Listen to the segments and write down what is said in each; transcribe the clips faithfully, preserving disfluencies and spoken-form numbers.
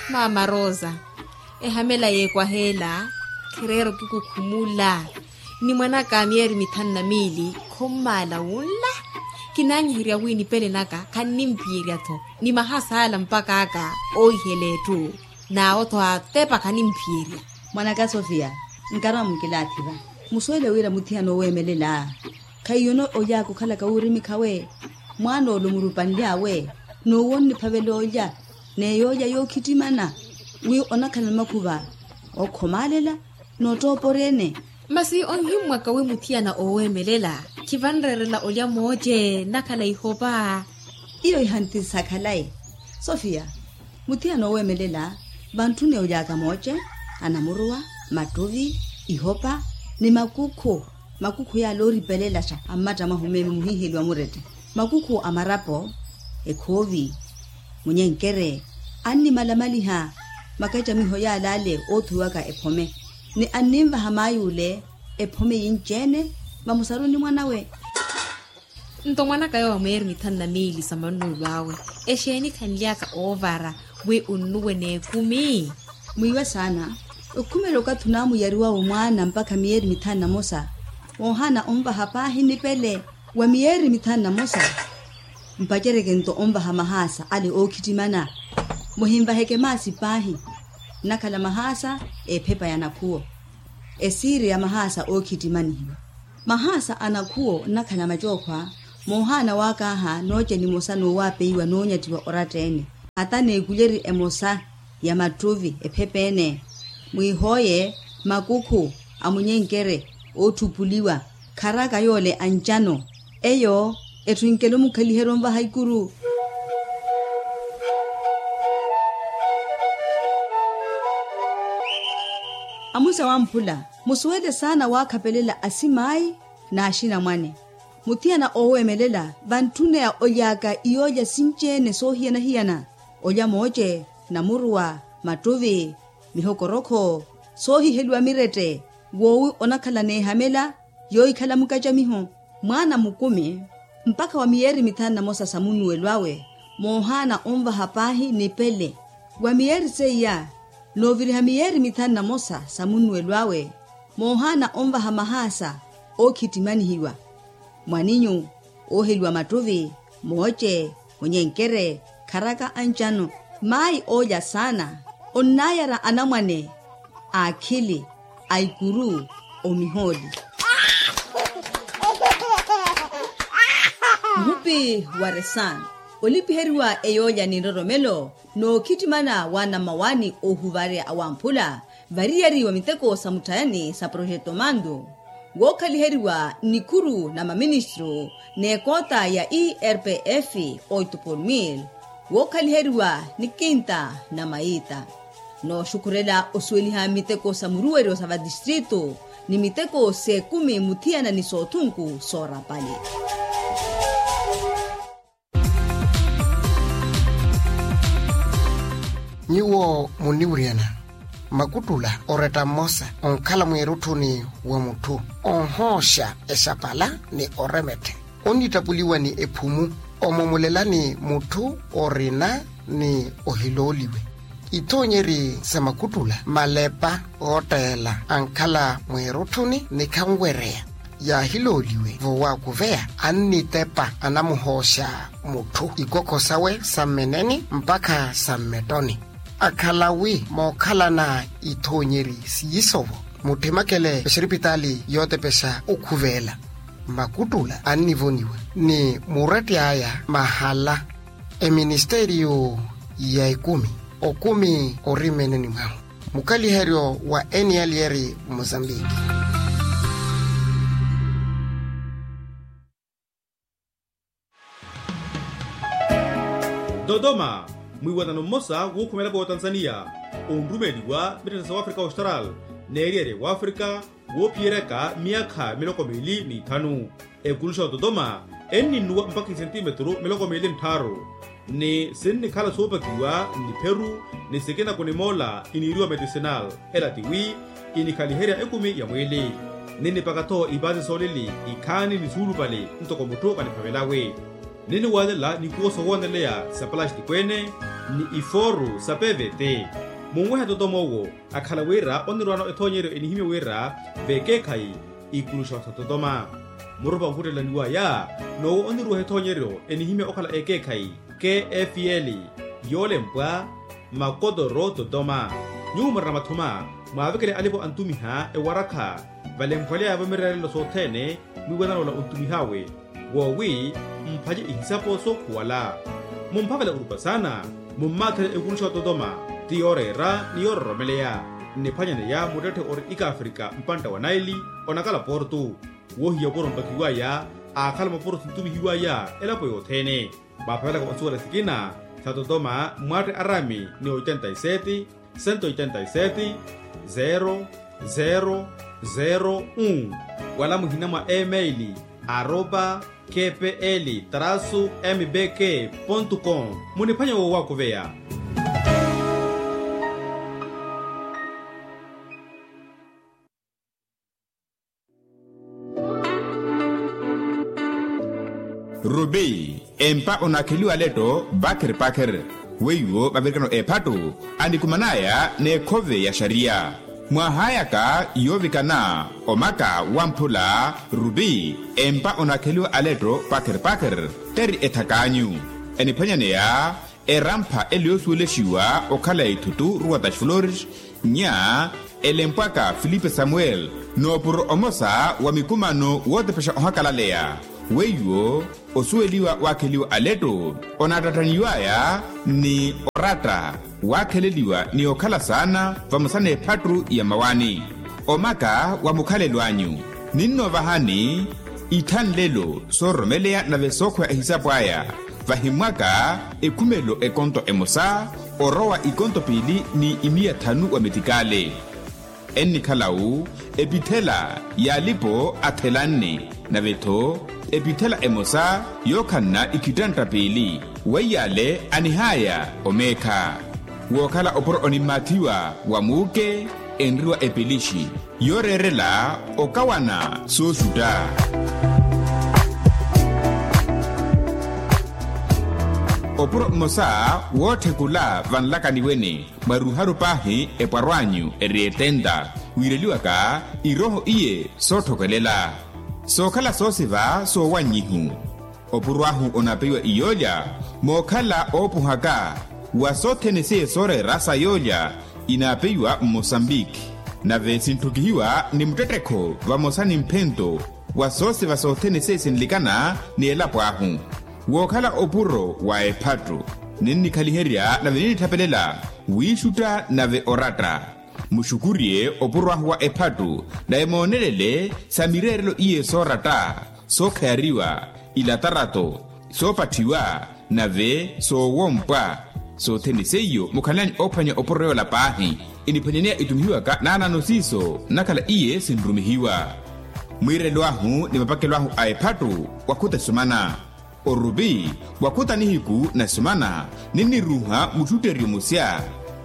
Mama Rosa, ehamela ye kwa hela, kirero kikukumula. Ni mwana kamieri mitana mili, kumala wula. Kinanyi hiria wini pele naka, kanimpiria to. Ni mahasa ala mpaka aka, oi hele tu. Na oto atepa kanimpiria. Mwanaka Sofia, nkara mkilatiba. Muswele wira mutiano we melela. Kayono oya kukala kaurimi kawe. Mwano lumurupandia we. No woni pavelo oya. Ne yoya yo kitimana. We onakana makuba. O komalela. No toporene. Masi onhimwa kawe mutiana owe melela. Kivanrerela oya moje. Nakala ihoba. Iyo ihanti sakalai. Sofia, mutiano owe melela. Bantune oya kamoje. Anamurua, matovi, ihopa. Ni makuku. Makuku ya lori pelela sha. Amata mahumemi muhihili wa murete. Makuku amarapo. Ekovi. Munyenkere. Ani malamali ha. Makaita miho ya lale. Otu waka epome. Ni animba hamayule. Epome injene. Mamusaru ni mwanawe. Nto mwana kayo wa mweri mitanda mili samanu wawe. Esheni kanliaka ovara. We unuwe ne kumi. Mwiwe sana. Ukumeloka tunamu yariwa umwana mpaka mieri mitana mosa. Ohana omba hapa hindi pele. Wa mieri mitana mosa. Mpajere gento omba hamahasa. Ali okitimana. Muhimba heke masi pahi. Nakala mahasa e pepa ya nakuo. E siri ya mahasa okitimani. Mahasa anakuo nakala majokwa. Mohana wakaha noje ni mosa no wape iwa nonya tiwa oratene. Atane guleri emosa ya matuvi e pepene. Mwihoye makuku amunyenkere otupuliwa karaka yole anjano eyo etwinkelo mukaliheromba haikuru. Amusa wampula musuwede sana wakapelela asimai na ashina mwane mutiana owe melela bantune ya oyaka iyoja sinchene sohiana hiana oya moje na murua matuvi mihokoroko sohi helwa mirete wowi onakala ne hamela yoi kala mukaja miho mwana mukumi mpaka wa mieri mitana mosa samunu welwawe mohana omba hapahi ni pele wa mieri seya noviri ha mieri mitana mosa samunu welwawe mohana omba hamahasa o kitimani hiwa mwaninyu o helwa matuvi moche munyenkere karaka anjano mai oja sana onayara anamwane akili aikuru omiholi Mupi waresan olipi heriwa eyoja ni roromelo no kitimana wana mawani ohuvaria awampula variari wa miteko samutayani sa projeto mando wokali heriwa nikuru na maministro ne kota ya E R P F oito por mil wokali heriwa nikinta na maita no shukurela osweliha miteko samuruero sa distrito ni miteko se kumi mutiana ni sotunku sora pali. Niwo muniuriana makutula oreta mosa onkala mwerutuni wa mutu onhosha esapala ni oremete onitapuliwa ni epumu omomulela ni mutu orina ni ohiloliwe itonyeri samakutula malepa otela ankala mwerutuni ni kangwerea ya hiloliwe vowa kuvea anitepa anamuhosha mutu ikokosawe sameneni mpaka sametoni akalawi mokala na itonyeri siyisovo mutemakele shiripitali yote pesa ukuvela makutula anivoniwe ni murati haya mahala e ministerio ya ikumi okumi orimeneni mwangu mukali herio wa enialieri Mozambiki. Dodoma mwiwana mosa wukumela kwa Tanzania ondumeli wa British Africa Austral neriere wa Africa wo piereka miaka miloko mili ni tanu ekulusha Dodoma eni nuwa mpaka centimetro miloko mili ntaro ni sinni kala sopa kiwa ni Peru ni sekena kone mola iniriwa medicinal ela tiwi ini kaliheria ekumi ya mwili nini pakato ibazi solili ikani ni suru pale ntoko mutoka ni pavelawe nini wadela ni kuoso wanelea sa palash di kwene ni iforu sa P V T mungwe hatotomowo akhala wera onirwano ethonyero enihime wera vekekhai ikulusha satotoma muruba hutelaniwa ya no oniru ethonyero enihime okhala ekekhai K F L yolempwa makodoro totoma nyuma ramathuma mwavekele alipo antumiha ewarakha valempwale avamererelo sothene mwiwanano la untumihawe wowi mphaje ihisapo sokuwala mumphavela urupasana mummathele ekulusha totoma tiorera niyororomeleya niphanyane ya mutethe ori ika Afrika mpanta wa Naili onakala portu wohiya porontokiwaya akhala maporo sintumihiwaya elapo yothene baphavela ka onsuwela sikina satotoma mwate arami ni ochenta y sete, ciento ochenta y siete, zero zero zero uno wala muhina mwa emaili arroba kpl traço mbk ponto com munipanya wo wako veya Rubi empa onakeliwa leto bakir pakir weyo babirkano epato andikumanaya ne kove ya sharia mwahayaka yovikana omaka wampula Rubi empa onakeliwa aleto pakir pakir teri etakanyu enipanyaneya erampa eliosueleshiwa okala itutu ruwatash flores nya elempaka Filipe Samuel no pur omosa wa mikumano wote pesha ohakalaleya weyo osueliwa wakeliwa aleto onatataniwaya ni orata wakeleliwa ni okala sana vamusane patru ya mawani omaka wa mukhalelwanyu ninno vahani ithan lelo soromeleya na vesokho ya hisapo aya vahimwaka ekumelo ekonto emosa orowa ikonto pili ni imia thanu wa metikale enni khalau epithela yalipo athelani na vetho epithela emosa yokhanna ikitanta pili weyale anihaya omekha wokhala opor onimathiwa wamuke enriwa epilishi yorerela okawana sosuta oporo mosa wothekula vanlakaniwene maruharu pahi epwarwanyu erietenda wireliwaka iroho iye sothokelela sokhala sosiva sowanyihu opurwahu onapewa iyolya mokhala opuhaka wasothenese sore rasa yolya inapewa Mozambique nave sinthukihiwa ni mutetekho vamosani mphento wasose vasothenese sinlikana ni elapwahu wokhala opuro wa ephatru ninnikhaliherya nave ninithapelela wiishuta nave oratra mushukurie opurwahu wa ephatru naye moonelele samirerelo iye sorata sokhayariwa ilatarato sopathiwa nave sowompwa sotheniseyo mukhalani ophwanya opurreo la pahi iniphwanyanea itumihiwaka naananosiso nakhala iye sinrumihiwa mwirelwahu ni mapakelwahu a ephatru wakhuta sumana orubi wakhuta nihiku na sumana niniruha muthuterio musya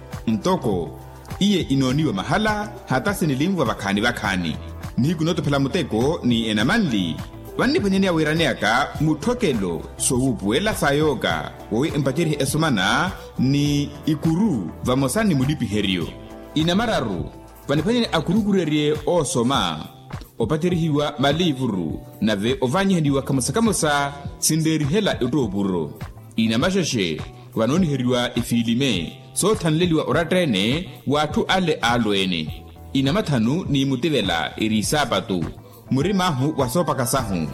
ntoko iye inoniwa mahala hata sinilimvwa vakhani vakhani nihiku notophela muteko ni enamanli vanniphwanyanea wiraneaka muthokelo sowupuela sayoka wowi empacherihi esumana ni ikuru vamosani mulipiheryo inamararu vanniphwanyane akurukurerie osoma opacherihiwa malivuru nave ovanyihaniwa kamusakamusa sinderihela utopuro inamasheshe vanoniheriwa ifilime sothanleliwa oratrene wathu ale alwene inamathanu ni mutevela irisapatu murimahu wasopakasahu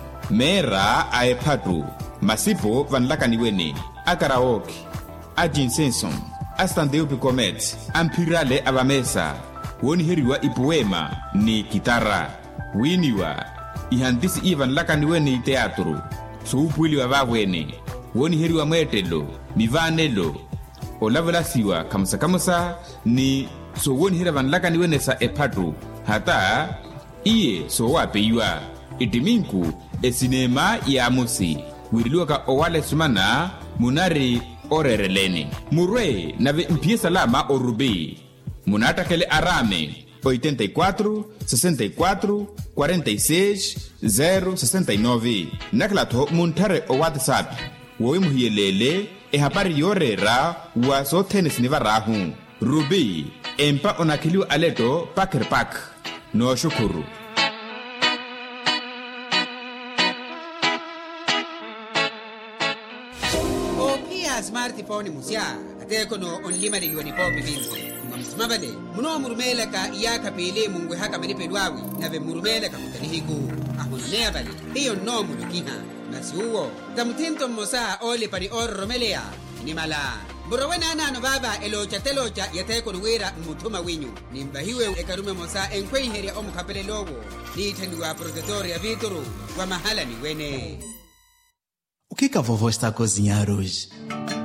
mera a ephatru masipo vanlakaniwene akaraoke ajinsenson astandeu picomet ampirale avamesa woniheriwa ipuema ni kitara winiwa ihantisi iye vanlakaniwene iteatru soupwiliwa vavwene woniheriwa mwetelo mivanelo olavelasiwa kamusakamusa ni sowonihera vanlakaniwene sa ephatru hata iye sowapeyiwa itiminku esinema ya musi wiriliwaka owale sumana munari orerelene murwe nave mpie salama orubi munatakele arame ochenta y cuatro, sesenta y cuatro, cuarenta y seis, zero sesenta y nueve naklatho muntare o WhatsApp wowi muhiyelele e hapari yorera wa sothenes ni varahu rubi empa onakiliwa aleto pakirpak no shukuru. Smartphone musya ateko no onlima liwani po bibinze mabade muno murumela ka iyaka pele mungwe haka malipe dwawi na ve murumela ka mutanihiku ahunne abali hiyo no mulukiha nasiuo kamtinto mosa ole pari or romelea ni mala burowena nano baba elocha telocha yateko nwera mutuma winyu nimbahiwe ekarume mosa enkwei heria omukapele logo ni tenduwa protetoria vituru wa mahala ni wene. O que que a vovó está a cozinhar hoje?